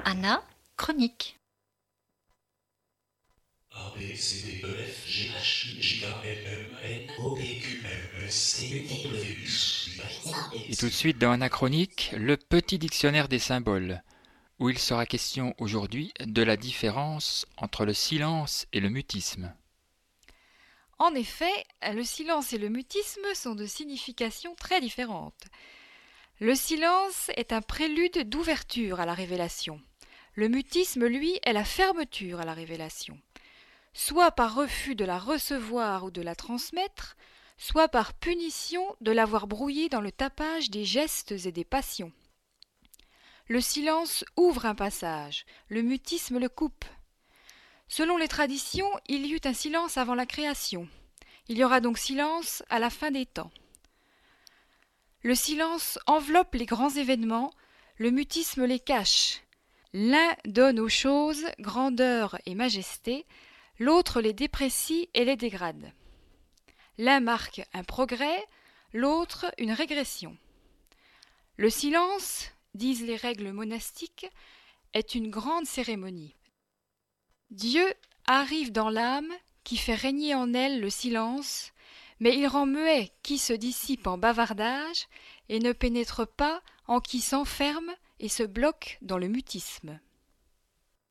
Anna, chronique. A, B, C, D, E, F, G, H, I, J, K, L, M, N, O, P, Q, R, S, T, U, V, W, Et tout de suite dans Anachronique, le petit dictionnaire des symboles, où il sera question aujourd'hui de la différence entre le silence et le mutisme. En effet, le silence et le mutisme sont de significations très différentes. Le silence est un prélude d'ouverture à la révélation. Le mutisme, lui, est la fermeture à la révélation. Soit par refus de la recevoir ou de la transmettre, soit par punition de l'avoir brouillée dans le tapage des gestes et des passions. Le silence ouvre un passage, le mutisme le coupe. Selon les traditions, il y eut un silence avant la création. Il y aura donc silence à la fin des temps. Le silence enveloppe les grands événements, le mutisme les cache. L'un donne aux choses grandeur et majesté, l'autre les déprécie et les dégrade. L'un marque un progrès, l'autre une régression. Le silence, disent les règles monastiques, est une grande cérémonie. Dieu arrive dans l'âme qui fait régner en elle le silence, mais il rend muet qui se dissipe en bavardage et ne pénètre pas en qui s'enferme et se bloque dans le mutisme.